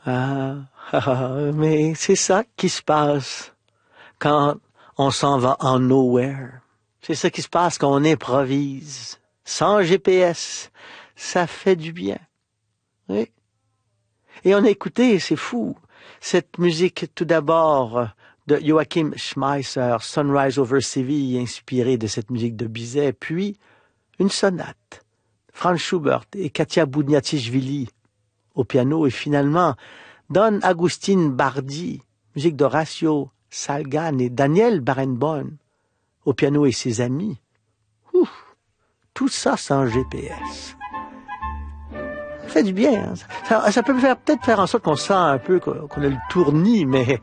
Mais c'est ça qui se passe quand on s'en va en nowhere. C'est ça qui se passe quand on improvise. Sans GPS. Ça fait du bien. Oui. Et on a écouté, c'est fou, cette musique tout d'abord de Joachim Schmeisser, Sunrise over Séville, inspirée de cette musique de Bizet, puis une sonate, Franz Schubert et Katia Boudniatichvili au piano, et finalement Don Agustin Bardi, musique d'Horacio Salgan et Daniel Barenboim au piano et ses amis. Ouf, tout ça sans GPS. Ça fait du bien. Hein. Ça peut peut-être faire en sorte qu'on sent un peu qu'on a le tournis, mais